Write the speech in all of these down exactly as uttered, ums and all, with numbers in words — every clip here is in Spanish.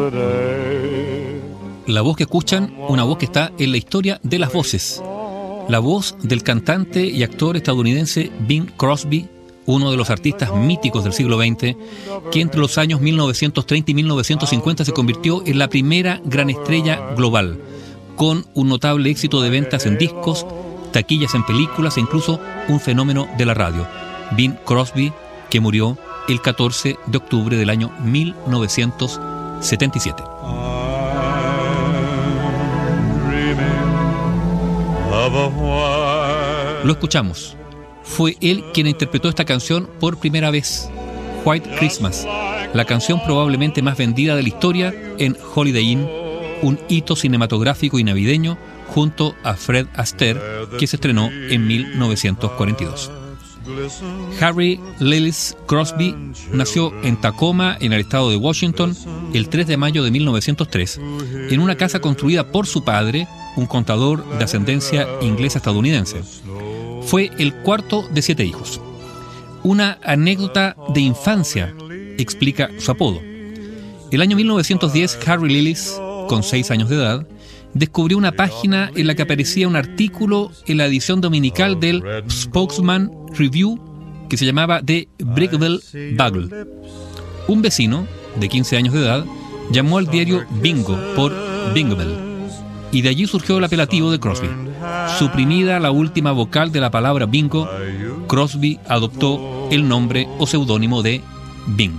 La voz que escuchan, una voz que está en la historia de las voces. La voz del cantante y actor estadounidense Bing Crosby, uno de los artistas míticos del siglo veinte, que entre los años mil novecientos treinta y mil novecientos cincuenta se convirtió en la primera gran estrella global, con un notable éxito de ventas en discos, taquillas en películas e incluso un fenómeno de la radio. Bing Crosby, que murió el catorce de octubre del año mil novecientos setenta y siete. Lo escuchamos. Fue él quien interpretó esta canción por primera vez, White Christmas, la canción probablemente más vendida de la historia en Holiday Inn, un hito cinematográfico y navideño junto a Fred Astaire, que se estrenó en mil novecientos cuarenta y dos. Harry Lillis Crosby nació en Tacoma, en el estado de Washington, el tres de mayo de mil novecientos tres, en una casa construida por su padre, un contador de ascendencia inglesa-estadounidense. Fue el cuarto de siete hijos. Una anécdota de infancia explica su apodo. El año mil novecientos diez, Harry Lillis, con seis años de edad, descubrió una página en la que aparecía un artículo en la edición dominical del Spokesman Review que se llamaba The Brickville Bugle. Un vecino, de quince años de edad, llamó al diario Bingo por Bingville, y de allí surgió el apelativo de Crosby. Suprimida la última vocal de la palabra bingo, Crosby adoptó el nombre o seudónimo de Bing.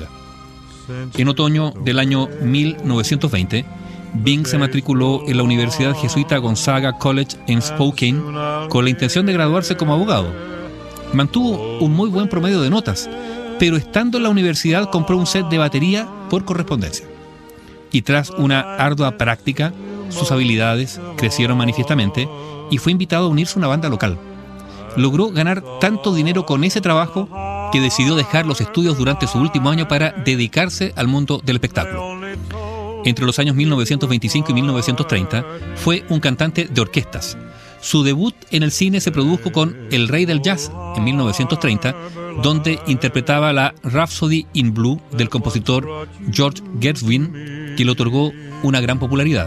En otoño del año mil novecientos veinte, Bing se matriculó en la Universidad Jesuita Gonzaga College en Spokane con la intención de graduarse como abogado. Mantuvo un muy buen promedio de notas, pero estando en la universidad compró un set de batería por correspondencia. Y tras una ardua práctica, sus habilidades crecieron manifiestamente y fue invitado a unirse a una banda local. Logró ganar tanto dinero con ese trabajo que decidió dejar los estudios durante su último año para dedicarse al mundo del espectáculo. Entre los años mil novecientos veinticinco y mil novecientos treinta fue un cantante de orquestas. Su debut en el cine se produjo con El Rey del Jazz en mil novecientos treinta, donde interpretaba la Rhapsody in Blue del compositor George Gershwin, que le otorgó una gran popularidad.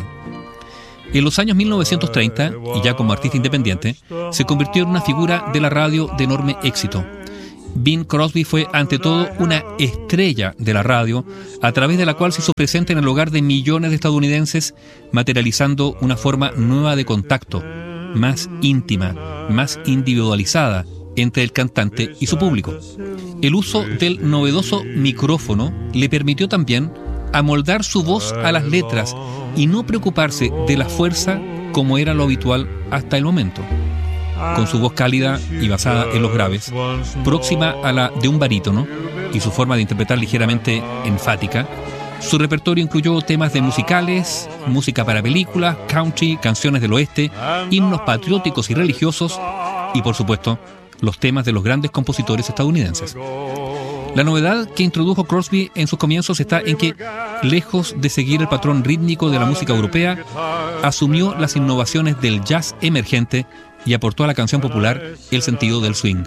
En los años mil novecientos treinta, y ya como artista independiente, se convirtió en una figura de la radio de enorme éxito. Bing Crosby fue ante todo una estrella de la radio, a través de la cual se hizo presente en el hogar de millones de estadounidenses, materializando una forma nueva de contacto, más íntima, más individualizada entre el cantante y su público. El uso del novedoso micrófono le permitió también amoldar su voz a las letras y no preocuparse de la fuerza como era lo habitual hasta el momento. Con su voz cálida y basada en los graves, próxima a la de un barítono y su forma de interpretar ligeramente enfática, su repertorio incluyó temas de musicales, música para películas, country, canciones del oeste, himnos patrióticos y religiosos y, por supuesto, los temas de los grandes compositores estadounidenses. La novedad que introdujo Crosby en sus comienzos está en que, lejos de seguir el patrón rítmico de la música europea, asumió las innovaciones del jazz emergente y aportó a la canción popular el sentido del swing.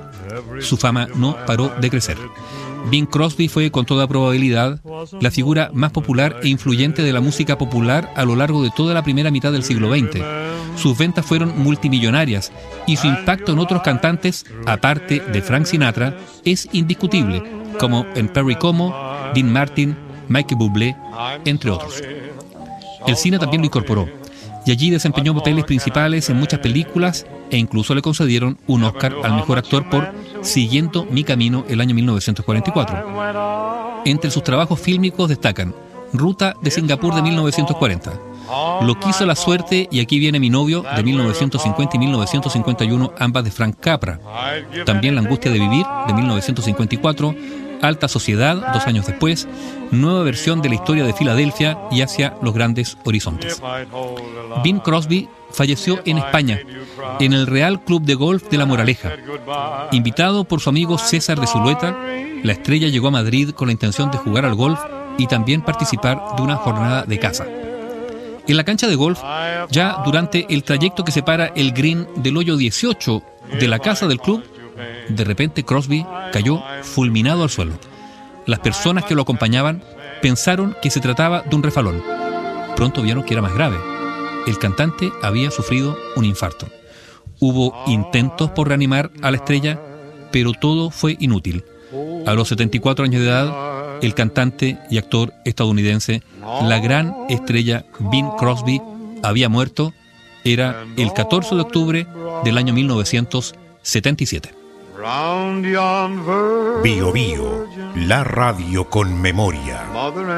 Su fama no paró de crecer. Bing Crosby fue, con toda probabilidad, la figura más popular e influyente de la música popular a lo largo de toda la primera mitad del siglo veinte. Sus ventas fueron multimillonarias y su impacto en otros cantantes, aparte de Frank Sinatra, es indiscutible, como en Perry Como, Dean Martin, Michael Bublé, entre otros. El cine también lo incorporó, y allí desempeñó papeles principales en muchas películas e incluso le concedieron un Oscar al mejor actor por Siguiendo mi camino el año mil novecientos cuarenta y cuatro. Entre sus trabajos fílmicos destacan Ruta de Singapur de mil novecientos cuarenta, Lo quiso la suerte y aquí viene mi novio de mil novecientos cincuenta y mil novecientos cincuenta y uno, ambas de Frank Capra. También La angustia de vivir de mil novecientos cincuenta y cuatro, Alta sociedad, dos años después, nueva versión de la historia de Filadelfia y Hacia los grandes horizontes. Bing Crosby falleció en España, en el Real Club de Golf de La Moraleja. Invitado por su amigo César de Zulueta, la estrella llegó a Madrid con la intención de jugar al golf y también participar de una jornada de caza. En la cancha de golf, ya durante el trayecto que separa el green del hoyo dieciocho de la casa del club, de repente Crosby cayó fulminado al suelo. Las personas que lo acompañaban pensaron que se trataba de un refalón. Pronto vieron que era más grave. El cantante había sufrido un infarto. Hubo intentos por reanimar a la estrella, pero todo fue inútil. A los setenta y cuatro años de edad, el cantante y actor estadounidense, la gran estrella Bing Crosby, había muerto. Era el catorce de octubre del año mil novecientos setenta y siete. Bio Bio, la radio con memoria.